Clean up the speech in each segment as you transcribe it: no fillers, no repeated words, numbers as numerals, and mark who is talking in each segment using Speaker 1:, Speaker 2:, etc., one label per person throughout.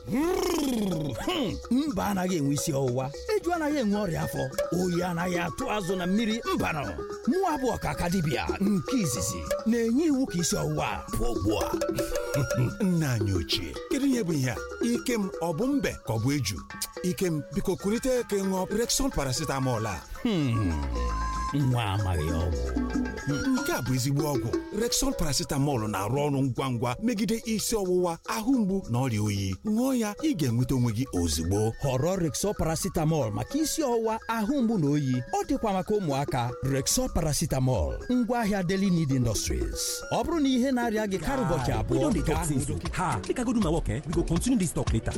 Speaker 1: Mba anaghị enwe isi ọwụwa, eju anaghị enwe ọrịa afọ, oyi anaghị atụ azụ na mmiri mbanụ. Mụ abụọ ka aka dibịa nke izizi na-enye iwu ka isi ọwụwa pụọ ugbu a.
Speaker 2: Nna anyị ochie, kedu ihe bụ ihe a? Ikem ọ bụ mbe ka ọ bụ eju? Ikem, biko kulite ka ṅụọ Rexall paracetamol a.
Speaker 1: Nwa amaghị ọgwụ.
Speaker 2: Nke a bụ ezigbo ọgwụ. Rexall paracetamol na-arụ ọrụ ngwa ngwa megide isi ọwụwa, ahụ mgbu na ọrịa oyi. Ṅụọ ya, ị ga-enweta onwe gị ozugbo.
Speaker 1: Họrọ Rexall paracetamol maka isi ọwụwa, ahụ mgbu na oyi. Ọ dịkwa maka ụmụaka. Rexall paracetamol, ngwaahịa Daily Need Industries. Ọ bụrụ na ihe na-arịa gị karịa ụbọchị abụọ,
Speaker 3: make I go do my work, we go continue this talk later.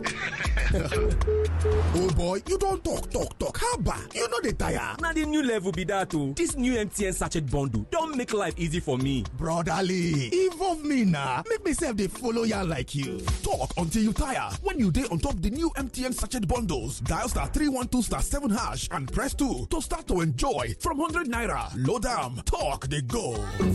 Speaker 4: Oh boy, you don't talk. How about you know the tire?
Speaker 3: Now the new level be that too. This new MTN sachet bundle don't make life easy for me.
Speaker 4: Brotherly, involve me now. Make myself they follow ya like you. Talk until you tire. When you day on top the new MTN sachet bundles, dial *312*7# and press 2 to start to enjoy from 100 naira. Load down, talk they go.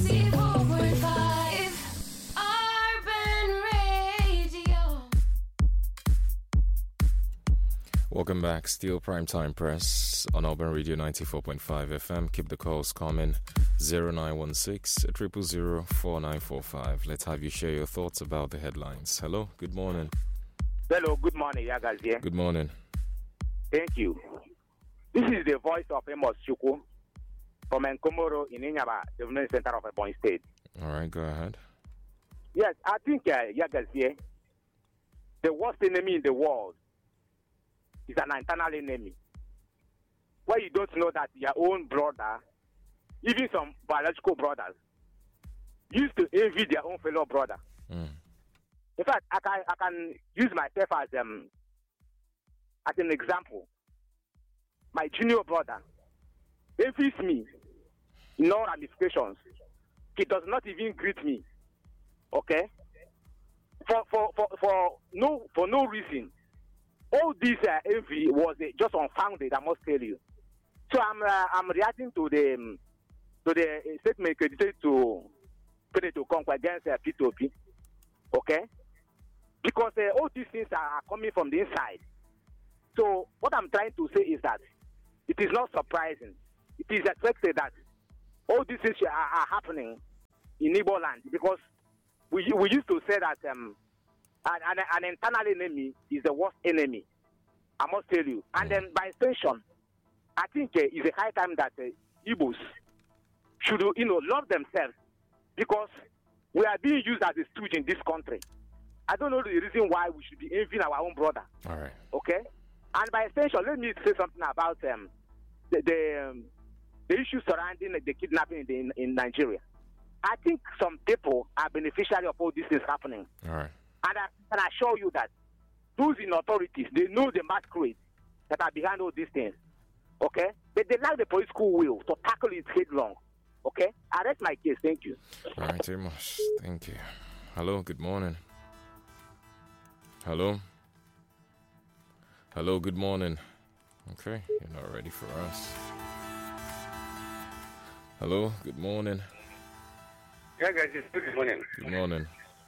Speaker 5: Welcome back. Still Primetime Press on Urban Radio 94.5 FM. Keep the calls coming. 0916 000 4945. Let's have you share your thoughts about the headlines. Hello, good morning.
Speaker 6: Hello, good morning, Yagazie.
Speaker 5: Good morning.
Speaker 6: Thank you. This is the voice of Amos Chukwu from Nkomoro in Inyaba, Development Center of Ebonyi State.
Speaker 5: All right, go ahead.
Speaker 6: Yes, I think, Yagazie, the worst enemy in the world is an internal enemy, where you don't know that your own brother, even some biological brothers, used to envy their own fellow brother. In fact, I can use myself as an example. My junior brother envies me, no ramifications. He does not even greet me. Okay, for no reason. All this envy was just unfounded, I must tell you. So I'm reacting to the statement credited to Senator Okonkwo against P2P. Okay, because all these things are coming from the inside. So what I'm trying to say is that it is not surprising. It is expected that all these things are happening in Igbo land, because we used to say that an internal enemy is the worst enemy, I must tell you. And then by extension, I think it's a high time that Igbos should, love themselves, because we are being used as a stooge in this country. I don't know the reason why we should be envying our own brother.
Speaker 5: All right.
Speaker 6: Okay? And by extension, let me say something about the issue surrounding the kidnapping in Nigeria. I think some people are beneficiary of all these things happening.
Speaker 5: All right.
Speaker 6: And I can assure you that those in authorities, they know the masquerades that are behind all these things. Okay? They lack the political will to tackle it headlong. Okay? I rest my case. Thank you.
Speaker 5: All right, Amos. Thank you. Hello, good morning. Hello? Hello, good morning. Okay, you're not ready for us. Hello, good morning.
Speaker 7: Yeah, guys, good morning.
Speaker 5: Good morning.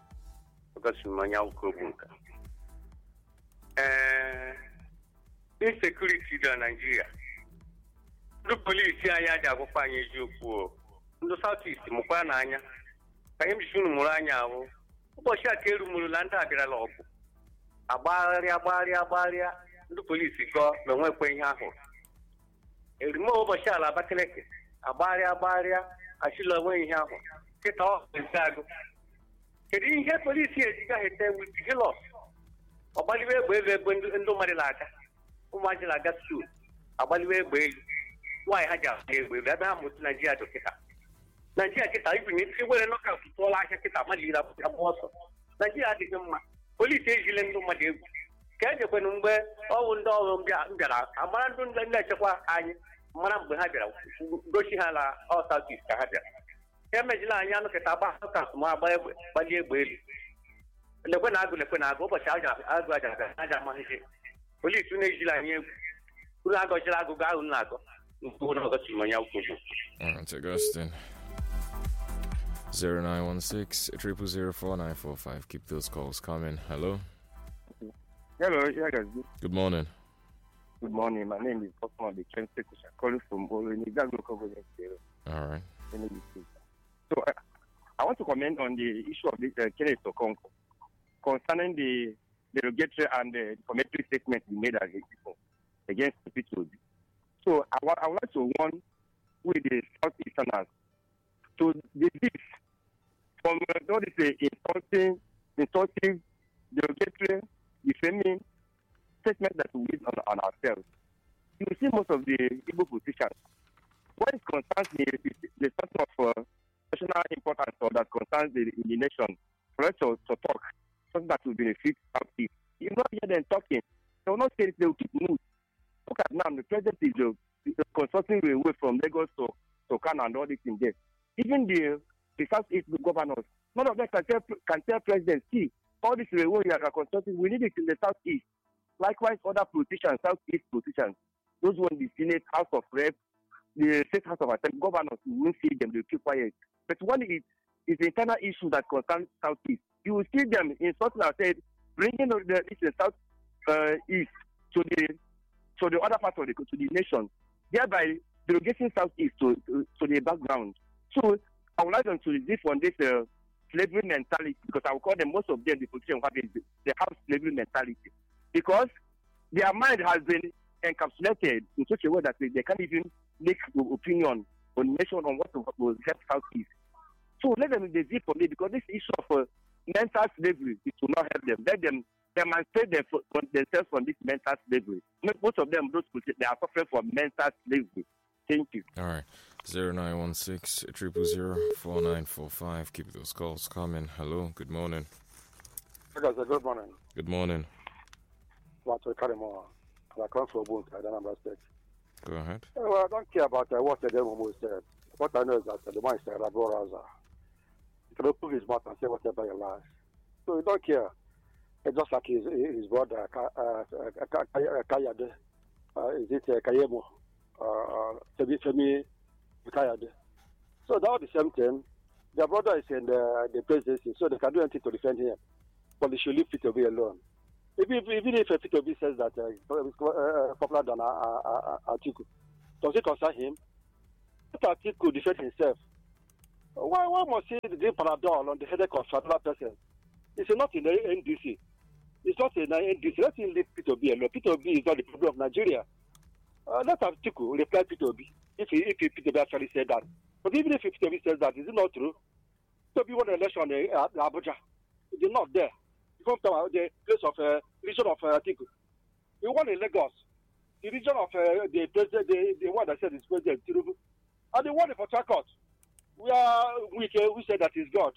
Speaker 7: Insecurity in Nigeria. The police here are going to the southeast, Mupananya. I am soon Muranya. But she are killed Mulanta de la Log. A barrier, the police go, the way paying her. A remove a shall a batalake. A barrier, I should away here. Get off the sago. He didn't hear police here, he will be lost. A baliway when do Marilaka. Umajila got sued. A baliway way. Why had you with that with Nigeria to get up? Nigeria get up, even if you were not out to all I can get up, Madila also. Nigeria did police agent to Madu. Can you when all dog Gala, a man don't let you Madame Behavior, Goshihala, or Southeast Cahaja. Emajila Yano Ketaba, my body will. And when I go, but I'll go to Mahi. Police in Nigeria, Ulago Jalago Galunago.
Speaker 5: Alright, Augustine. 0916 0004945. Keep those calls coming. Hello?
Speaker 8: Hello, yeah, guys.
Speaker 5: Good morning.
Speaker 8: Good morning. My name is Osman the Train Station, calling from Oleni, that local government area.
Speaker 5: All right.
Speaker 8: So I want to comment on the issue of this Kenneth Okonkwo concerning the derogatory and the informatory statement he made against the people. So I would like to warn with the Southeasterners to desist from all this insulting, derogatory, defaming statement that we use on ourselves. You see most of the Igbo politicians, when it concerns the something of national importance or that concerns the nation, for us to talk, something that will benefit Southeast. You not hear them talking. They will not say it, they will keep mute. Look at now, the president is consulting away from Lagos to Kano and all this in there. Even the Southeast governors, none of them can tell president, see, all this way we are consulting, we need it in the Southeast. Likewise, other politicians, Southeast politicians, those who in the Senate, House of Rep, the State House of Assembly, governors, you won't see them, they'll keep quiet. But when it's an internal issue that concerns Southeast, you will see them in something I said, bringing the Southeast to the other part of the nation, thereby derogating Southeast to the background. So I would like them to resist on this slavery mentality, because I will call them, most of them, the politicians they have slavery mentality, because their mind has been encapsulated in such a way that they can't even make opinion on nation on what will help Southeast. So let them desist from it, because this issue of mental slavery, it will not help them. Let them demonstrate themselves from this mental slavery. Most of them, they are suffering from mental slavery. Thank you.
Speaker 5: All right. 0916-000-4945. Keep those calls coming. Hello. Good morning.
Speaker 9: Good morning.
Speaker 5: Good morning.
Speaker 9: I come from Bunka, Anambra State.
Speaker 5: Go ahead.
Speaker 9: Well, I don't care about what the demo said. What I know is that the man is a Raboraza. He can open his mouth and say whatever he likes. So he don't care. It's just like his brother, Kayade. Is it Kayemo? Femi Kayade. So they're all the same thing. Their brother is in the presidency, so they can do anything to defend him. But they should leave Peter Obi alone. Even if Peter Obi says that it's popular than Atiku, does it concern him? Let Atiku defend himself. Why must he do Panadol on the headache of another person? It's not in the NDC. It's not in the NDC. Let him leave Peter Obi alone. Peter Obi is not the problem of Nigeria. Let Atiku reply Peter Obi if Peter Obi actually said that. But even if Peter Obi says that, is it not true? Peter Obi won the election in Abuja. They're not there. Come to the place of region of Atiku. We won in Lagos, the region of the president, the one that said is President Tinubu, and they won in Port Harcourt. We said that is God.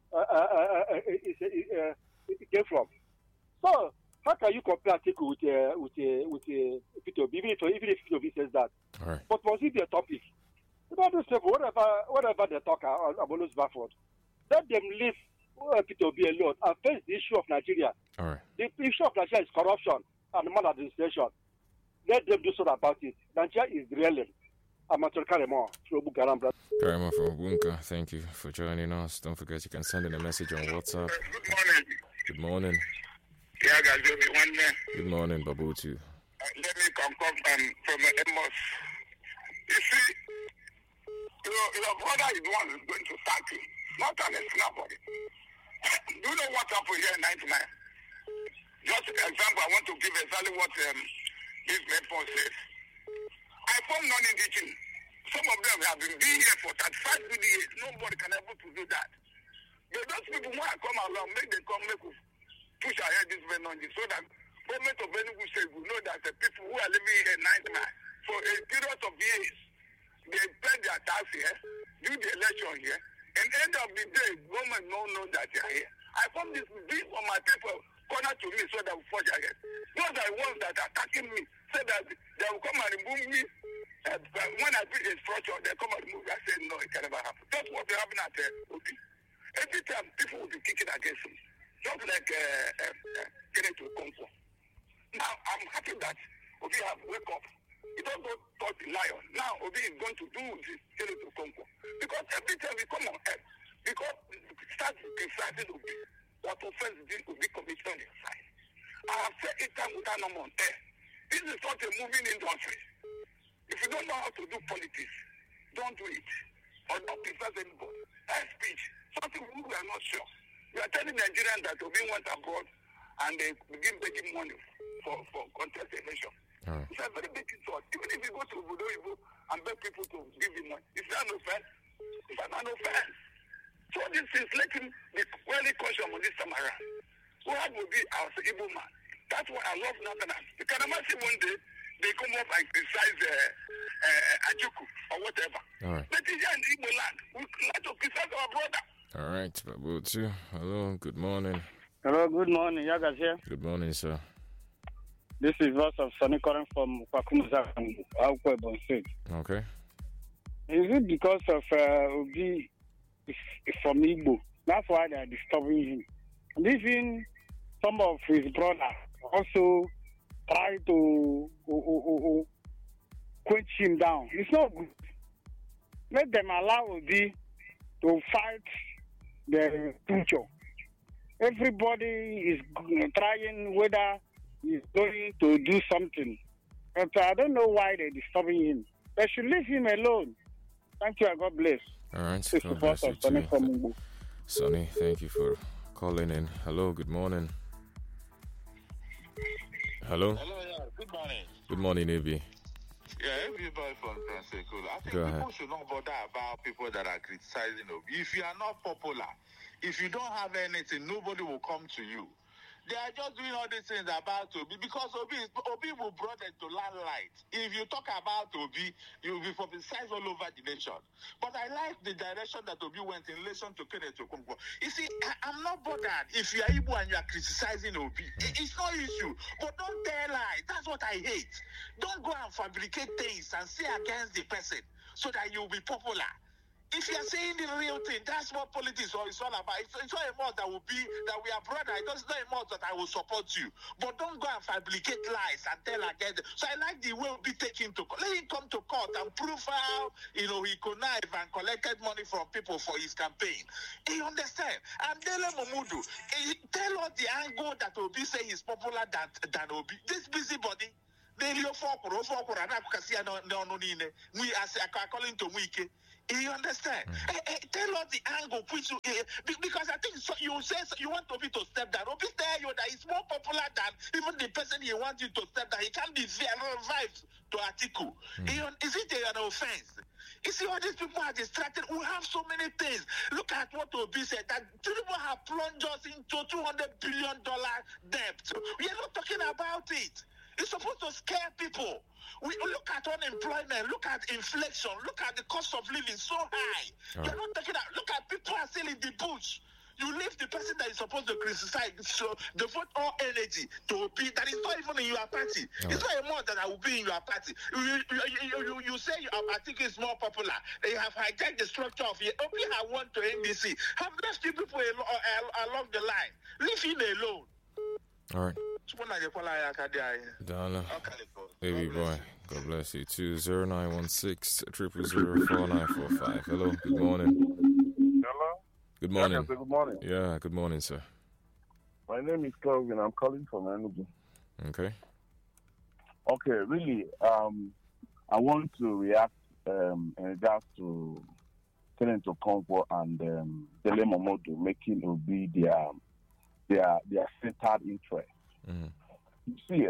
Speaker 9: It came from. So how can you compare Atiku with Peter Obi, even if Peter Obi says that?
Speaker 5: All right.
Speaker 9: But must it be a topic? You know, those people, whatever they talk, I'm always baffled. Let them leave Peter Obi alone and face the issue of Nigeria.
Speaker 5: All right.
Speaker 9: The issue of Nigeria is corruption and maladministration. Let them do something about it. Nigeria is drilling. I'm Antonio Karemo from Bugarambra.
Speaker 5: Karemo from Bunka, thank you for joining us. Don't forget you can send in a message on WhatsApp.
Speaker 10: Good morning.
Speaker 5: Good morning.
Speaker 10: Yeah, guys,
Speaker 5: Good morning, Babutu.
Speaker 10: let me come from Amos. You see, your brother is the one who's going to sack you, not an nobody. Do you know what happened here in 99? Just an example, I want to give exactly what this report says. I found non-indigenous. Some of them have been here for 35 good years. Nobody can able to do that. But those people who have come along, make us push ahead this non so that government of Enugu State will know that the people who are living here in 99 for a period of years, they pay their tax here, do the election here, and end of the day, government don't know that they are here. I found this big on my people corner to me so that we forge ahead. Those are the ones that are attacking me, say that they will come and remove me. When I do instruction, they come and remove me. I said, no, it can never happen. That's what will happen at Obi. Every time, people will be kicking against me. Just like Kenneth Okonkwo. Now, I'm happy that Obi have wake up. He don't go touch the lion. Now, Obi is going to do this Kenneth Okonkwo. Because every time we come on earth, because start criticizing Obi, what offense did Obi commit on their side. I have said it time without no more. This is not a moving industry. If you don't know how to do politics, don't do it. Or don't criticize anybody. That's speech. Something we are not sure. We are telling Nigerians that Obi went abroad and they begin begging money for contest election. Right. It's a very big insult. Even if you go to Budo and beg people to give him money, it's not an offense. It's an offense. So this is let him be very cautious on this time around. What will be our Igbo man? That's why I love Northerners. You can imagine one day they come up and criticize Ajuku or whatever.
Speaker 5: All right.
Speaker 10: But here in Igbo land, we like to criticize our brother.
Speaker 5: All right, Babutu. Hello, good morning.
Speaker 11: Hello, good morning. Yagas here.
Speaker 5: Good morning, sir.
Speaker 11: This is voice of Sonny Koren from Kwakumuza and Akwebon State.
Speaker 5: Okay.
Speaker 11: Is it because of Obi from Igbo? That's why they are disturbing him. And even some of his brothers also try to quench him down. It's not good. Let them allow Obi to fight the future. Everybody is trying whether he's going to do something. But I don't know why they're disturbing him. They should leave him alone. Thank you and God bless.
Speaker 5: All right. God bless you too. Sonny, thank you for calling in. Hello, good morning. Hello?
Speaker 12: Hello, yeah. Good morning.
Speaker 5: Good morning, Ibi.
Speaker 12: Yeah, everybody from Pensacola. I think
Speaker 5: Go
Speaker 12: people
Speaker 5: ahead.
Speaker 12: should not bother about people that are criticizing Obi. If you are not popular, if you don't have anything, nobody will come to you. They are just doing all these things about Obi because Obi will brought them to limelight. If you talk about Obi, you will be publicized all over the nation. But I like the direction that Obi went in relation to Kenneth Okonkwo. You see, I'm not bothered if you are Igbo and you are criticizing Obi. It's no issue. But don't tell lies. That's what I hate. Don't go and fabricate things and say against the person so that you'll be popular. If you are saying the real thing, that's what politics is all about. It's not a must that will be that we are brothers. It's not a must that I will support you. But don't go and fabricate lies and tell again. So I like the way we'll be taken to court. Let him come to court and prove how he connived and collected money from people for his campaign. You understand? And Dele Momodu, tell us the angle that Obi say he's popular than Obi. This busybody. According to Wiki. You understand? Tell us the angle which because I think you say you want Obi to step down. Obi tell you that he's more popular than even the person he wants you to step down. He can't be revived to Atiku. Is it an offense? You see, all these people are distracted. We have so many things. Look at what Obi said, that people have plunged us into $200 billion debt. We are not talking about it. It's supposed to scare people. We look at unemployment, look at inflation, look at the cost of living so high. You're not talking about, look at people are still in the bush. You leave the person that is supposed to criticize, so devote all energy to be that is not even in your party. It's not a more that I will be in your party. You say I think it's more popular. They have hijacked the structure of it. Obi have won to NDC. Have left the people along the line. Leave him alone.
Speaker 5: All right. Dala. Baby boy. God bless you. 0916 000 4945. Hello. Good morning.
Speaker 13: Hello.
Speaker 5: Good morning.
Speaker 13: Good morning.
Speaker 5: Yeah. Good morning, sir.
Speaker 13: My name is Kelvin. I'm calling from Enugu.
Speaker 5: Okay.
Speaker 13: Okay. Really, I want to react in regards to Kenneth Okonkwo and Dele Momodu making Obi their centered interest.
Speaker 5: Mm-hmm.
Speaker 13: You see,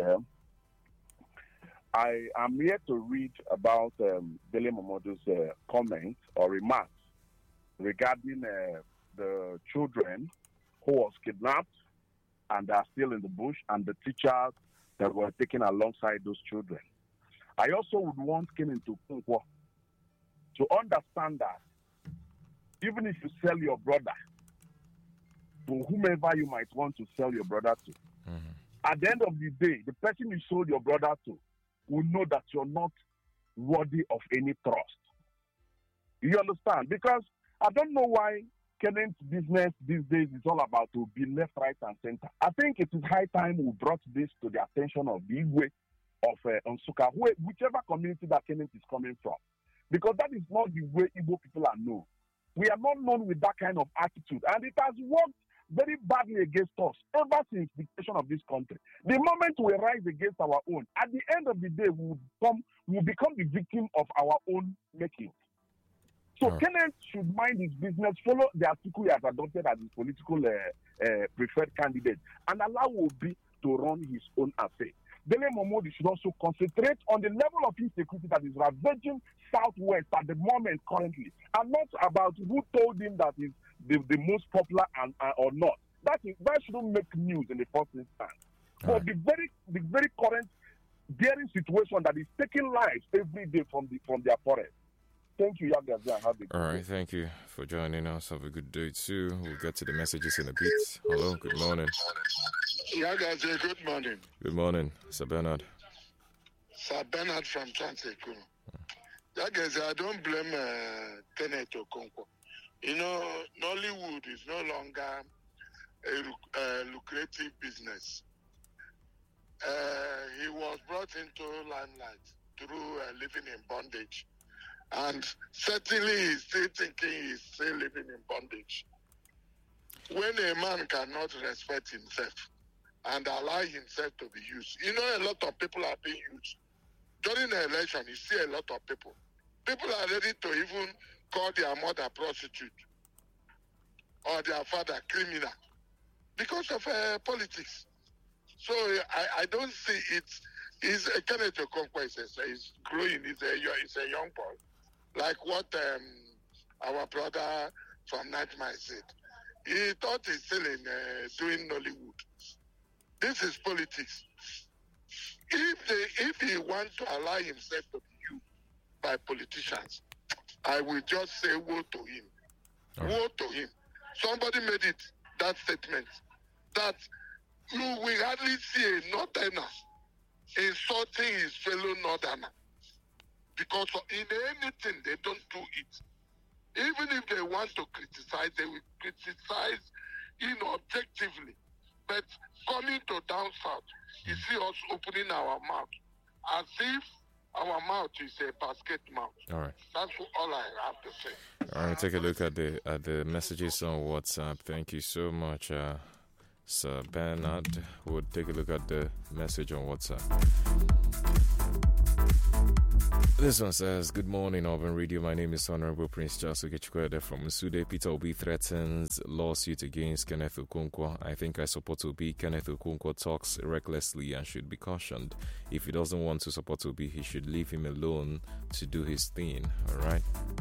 Speaker 13: I am here to read about Dele Momodu's comments or remarks regarding the children who was kidnapped and are still in the bush and the teachers that were taken alongside those children. I also would want Kenneth Okonkwo to understand that even if you sell your brother to whomever you might want to sell your brother to, at the end of the day, the person you sold your brother to will know that you're not worthy of any trust. You understand? Because I don't know why Kenneth's business these days is all about to be left, right, and center. I think it is high time we brought this to the attention of the Igwe of Nsukka, whichever community that Kenneth is coming from. Because that is not the way Igbo people are known. We are not known with that kind of attitude. And it has worked very badly against us ever since the creation of this country. The moment we rise against our own, at the end of the day, we will become the victim of our own making. So Kenneth should mind his business, follow the article he has adopted as his political preferred candidate, and allow Obi to run his own affair. Dele Momodu should also concentrate on the level of insecurity that is ravaging Southwest at the moment currently, and not about who told him that is the most popular or not. That shouldn't make news in the first instance. But the very current daring situation that is taking lives every day from their forest. Thank you, Yagazi, and have a good day.
Speaker 5: All right, thank you for joining us. Have a good day too. We'll get to the messages in a bit. Hello, good morning.
Speaker 10: Yagazi, good morning.
Speaker 5: Good morning, Sir Bernard.
Speaker 10: Sir Bernard from Transeco. Yagazi, I don't blame Kenneth Okonkwo. You know, Nollywood is no longer a lucrative business. He was brought into limelight through living in bondage. And certainly he's still thinking he's still living in bondage. When a man cannot respect himself and allow himself to be used, you know, a lot of people are being used. During the election, you see a lot of people. People are ready to even call their mother prostitute or their father criminal because of politics. So I don't see it. Kenneth Okonkwo is growing. He's a young boy. Like what our brother from Nightmare said. He thought he's still in doing Nollywood. This is politics. If he wants to allow himself to be used by politicians, I will just say woe to him. Woe to him. Somebody made that statement that you will hardly see a northerner insulting his fellow northerner. Because in anything, they don't do it. Even if they want to criticize, they will criticize objectively. But coming to down south, you see us opening our mouth as if our mouth is a basket mouth.
Speaker 5: All right.
Speaker 10: That's all I have to say.
Speaker 5: All right, take a look at the messages on WhatsApp. Thank you so much, Sir Bernard. We'll take a look at the message on WhatsApp. This one says, good morning, Urban Radio. My name is Honorable Prince Charles Okechukwede from Musude. Peter Obi threatens lawsuit against Kenneth Okonkwo. I think I support Obi. Kenneth Okonkwo talks recklessly and should be cautioned. If he doesn't want to support Obi, he should leave him alone to do his thing. All right.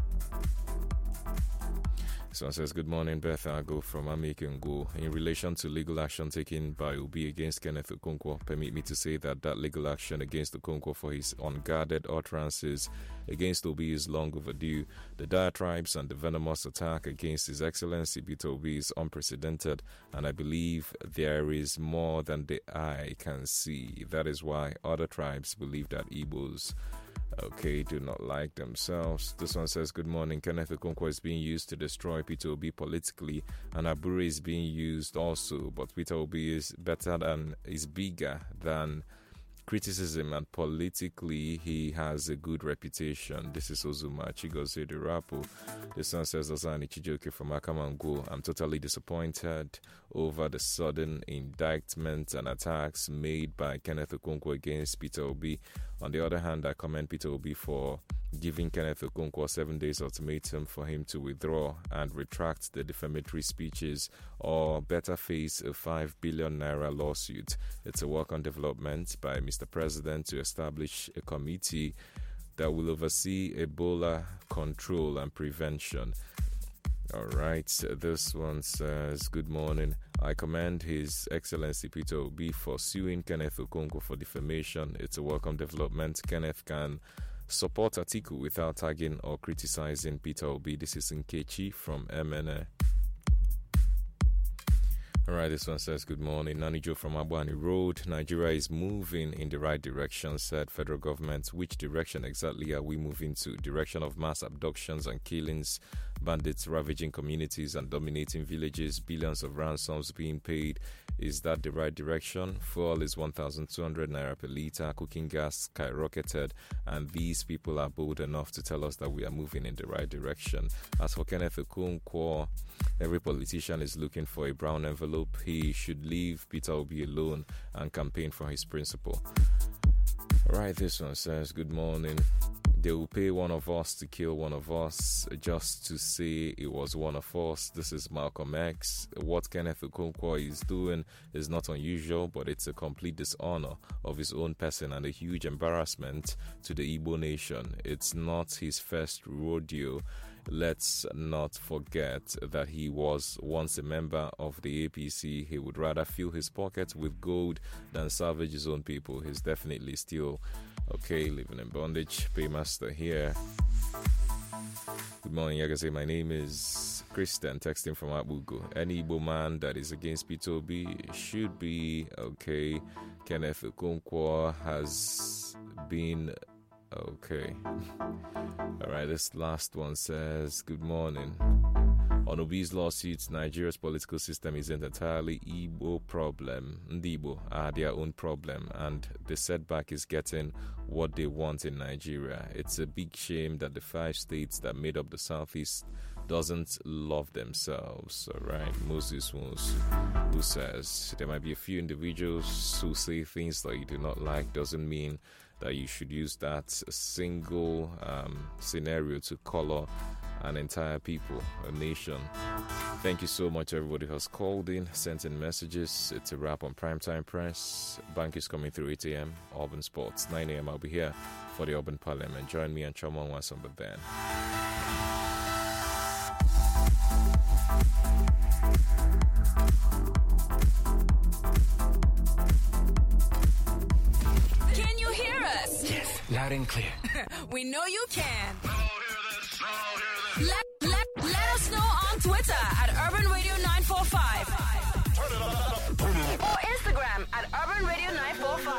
Speaker 5: Someone says, good morning, Beth Ago from Amekengo. In relation to legal action taken by Obi against Kenneth Okonkwo, permit me to say that legal action against Okonkwo for his unguarded utterances against Obi is long overdue. The diatribes and the venomous attack against His Excellency Peter Obi is unprecedented, and I believe there is more than the eye can see. That is why other tribes believe that Igbos do not like themselves. This one says, good morning. Kenneth Okonkwo is being used to destroy Peter Obi politically, and Abure is being used also, but Peter Obi is bigger than criticism, and politically he has a good reputation. This is Ozuma Chigoze the Rapo. The son says, Ozani Chijoke from Akamango. I'm totally disappointed over the sudden indictment and attacks made by Kenneth Okonkwo against Peter Obi. On the other hand, I commend Peter Obi for giving Kenneth Okonkwo 7 days ultimatum for him to withdraw and retract the defamatory speeches, or better face a 5 billion naira lawsuit. It's a welcome development by Mr. President to establish a committee that will oversee Ebola control and prevention. All right, this one says, good morning. I commend His Excellency Peter Obi for suing Kenneth Okonkwo for defamation. It's a welcome development. Kenneth can support Atiku without tagging or criticizing Peter Obi. This is Nkechi from MNA. All right, this one says, good morning. Nani Joe from Abwani Road. Nigeria is moving in the right direction, said federal government. Which direction exactly are we moving to? Direction of mass abductions and killings bandits ravaging communities and dominating villages, billions of ransoms being paid. Is that the right direction? Fuel is 1,200 naira per litre, cooking gas skyrocketed, and these people are bold enough to tell us that we are moving in the right direction. As for Kenneth Okonkwo, every politician is looking for a brown envelope. He should leave Peter Obi alone and campaign for his principle. Right, this one says, good morning. They will pay one of us to kill one of us just to say it was one of us. This is Malcolm X. What Kenneth Okonkwo is doing is not unusual, but it's a complete dishonor of his own person and a huge embarrassment to the Igbo nation. It's not his first rodeo. Let's not forget that he was once a member of the APC. He would rather fill his pockets with gold than salvage his own people. He's definitely still living in bondage. Paymaster here. Good morning, Yagase. My name is Christian, texting from Abugo. Any Igbo man that is against Peter Obi should be okay. Kenneth Okonkwo has been okay. Alright, this last one says, good morning. On Obi's lawsuits, Nigeria's political system isn't entirely Igbo problem. Ndibo are their own problem, and the setback is getting what they want in Nigeria. It's a big shame that the 5 states that made up the Southeast doesn't love themselves. Alright, Moses Wonsu, who says there might be a few individuals who say things that you do not like, doesn't mean that you should use that single scenario to color an entire people, a nation. Thank you so much, everybody who has called in, sent in messages. It's a wrap on Primetime Press. Bank is coming through 8 a.m. Urban Sports. 9 a.m. I'll be here for the Urban Parliament. Join me and Chomon once on the then.
Speaker 14: Can you hear us?
Speaker 15: Yes, loud and clear.
Speaker 14: We know you can. Let us know on Twitter at Urban Radio 945 or Instagram at Urban Radio 945.